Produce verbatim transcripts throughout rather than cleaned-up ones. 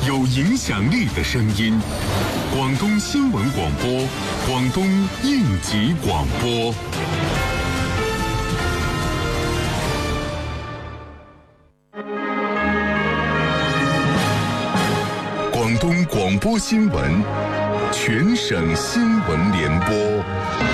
有影响力的声音。广东新闻广播，广东应急广播。广东广播新闻，全省新闻联播。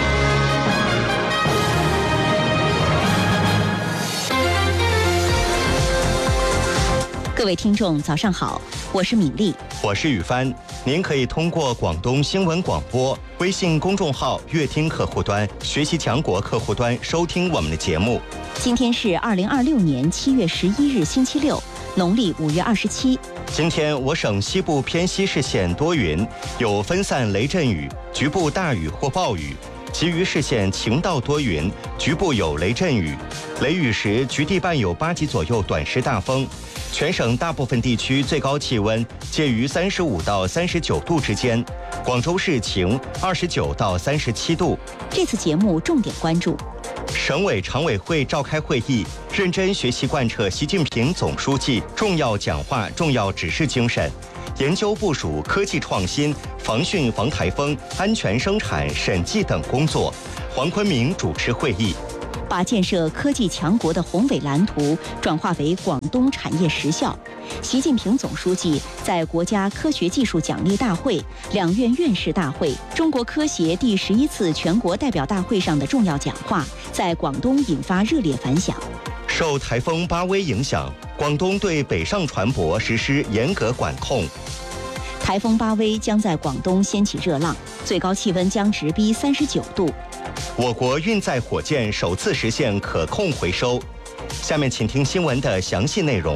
各位听众，早上好，我是敏丽， 我是雨帆。您可以通过广东新闻广播微信公众号乐听客户端、学习强国客户端收听我们的节目。 今天是二零二六年七月十一日，星期六，农历五月二十七。 今天我省西部偏西市县多云，有分散雷阵雨，局部大雨或暴雨。其余市县晴到多云，局部有雷阵雨，雷雨时局地伴有八级左右短时大风。全省大部分地区最高气温介于三十五到三十九度之间，广州市晴，二十九到三十七度。 这次节目重点关注： 省委常委会召开会议，认真学习贯彻习近平总书记重要讲话、重要指示精神，研究部署科技创新、防汛防台风、安全生产、审计等工作。黄坤明主持会议， 把建设科技强国的宏伟蓝图转化为广东产业实效。习近平总书记在国家科学技术奖励大会、两院院士大会、中国科协第十一次全国代表大会上的重要讲话，在广东引发热烈反响。 受台风巴威影响，广东对北上船舶实施严格管控。 台风巴威将在广东掀起热浪，最高气温将直逼三十九度。 我国运载火箭首次实现可控回收。下面请听新闻的详细内容。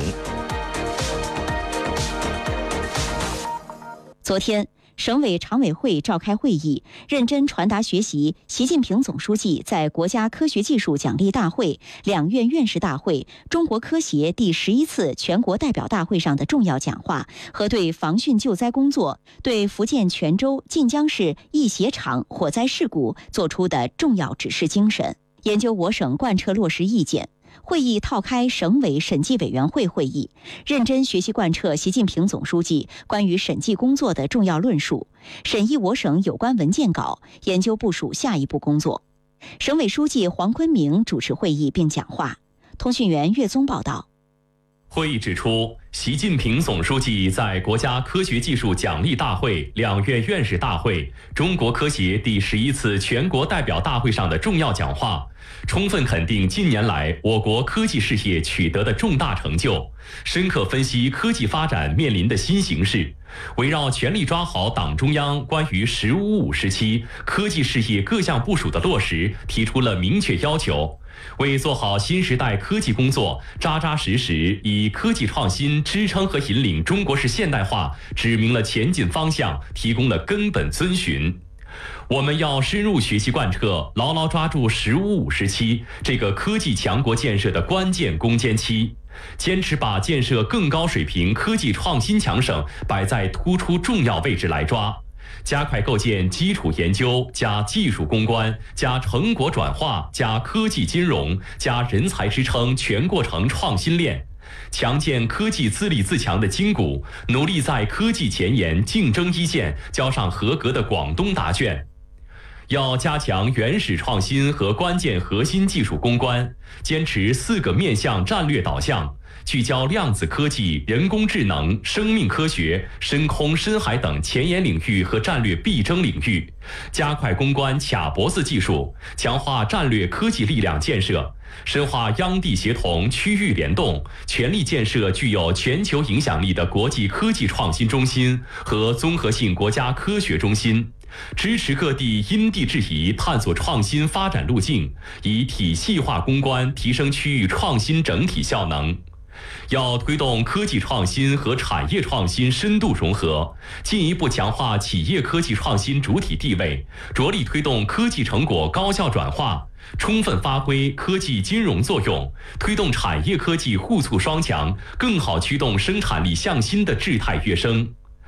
昨天，省委常委会召开会议，认真传达学习习近平总书记在国家科学技术奖励大会、两院院士大会、中国科协第十一次全国代表大会上的重要讲话和对防汛救灾工作、对福建泉州、晋江市一鞋厂火灾事故作出的重要指示精神，研究我省贯彻落实意见。会议套开省委审计委员会会议，认真学习贯彻习近平总书记关于审计工作的重要论述，审议我省有关文件稿，研究部署下一步工作。省委书记黄坤明主持会议并讲话。通讯员岳宗报道。 会议指出，习近平总书记在国家科学技术奖励大会、两院院士大会、中国科协第十一次全国代表大会上的重要讲话，充分肯定近年来我国科技事业取得的重大成就，深刻分析科技发展面临的新形势，围绕全力抓好党中央关于“十五五”时期科技事业各项部署的落实，提出了明确要求。为做好新时代科技工作，扎扎实实以科技创新支撑和引领中国式现代化，指明了前进方向，提供了根本遵循。我们要深入学习贯彻，牢牢抓住“十五五”时期这个科技强国建设的关键攻坚期，坚持把建设更高水平科技创新强省摆在突出重要位置来抓。加快构建基础研究加技术攻关加成果转化加科技金融加人才支撑全过程创新链，强建科技自立自强的筋骨，努力在科技前沿竞争一线交上合格的广东答卷。要加强原始创新和关键核心技术攻关，坚持四个面向战略导向，聚焦量子科技、人工智能、生命科学、深空深海等前沿领域和战略必争领域，加快攻关卡脖子技术，强化战略科技力量建设，深化央地协同、区域联动，全力建设具有全球影响力的国际科技创新中心和综合性国家科学中心，支持各地因地制宜探索创新发展路径，以体系化攻关提升区域创新整体效能。要推动科技创新和产业创新深度融合，进一步强化企业科技创新主体地位，着力推动科技成果高效转化，充分发挥科技金融作用，推动产业科技互促双强，更好驱动生产力向新的质态跃升。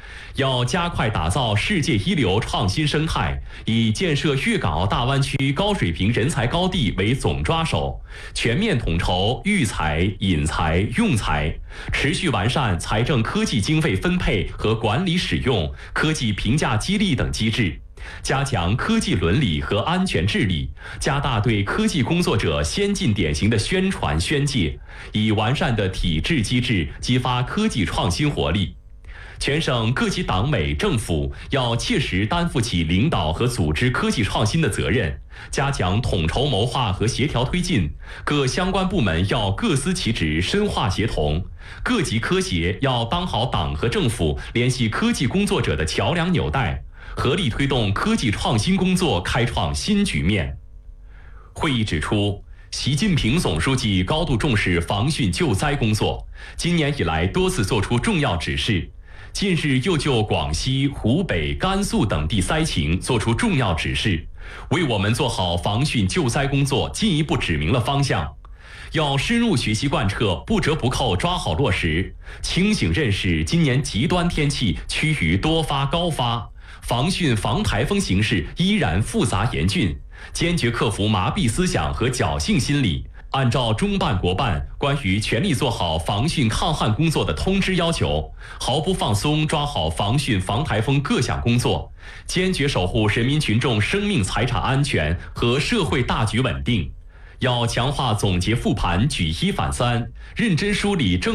要加快打造世界一流创新生态，以建设粤港澳大湾区高水平人才高地为总抓手，全面统筹育才、引才、用才，持续完善财政科技经费分配和管理使用、科技评价激励等机制，加强科技伦理和安全治理，加大对科技工作者先进典型的宣传宣介，以完善的体制机制激发科技创新活力。全省各级党委政府要切实担负起领导和组织科技创新的责任，加强统筹谋划和协调推进，各相关部门要各司其职，深化协同，各级科协要当好党和政府联系科技工作者的桥梁纽带，合力推动科技创新工作开创新局面。会议指出，习近平总书记高度重视防汛救灾工作，今年以来多次作出重要指示，近日又就广西、湖北、甘肃等地灾情作出重要指示，为我们做好防汛救灾工作进一步指明了方向。要深入学习贯彻，不折不扣抓好落实，清醒认识今年极端天气趋于多发高发，防汛防台风形势依然复杂严峻，坚决克服麻痹思想和侥幸心理，按照中办国办关于全力做好防汛抗旱工作的通知要求，毫不放松抓好防汛防台风各项工作，坚决守护人民群众生命财产安全和社会大局稳定。要强化总结复盘，举一反三，认真梳理政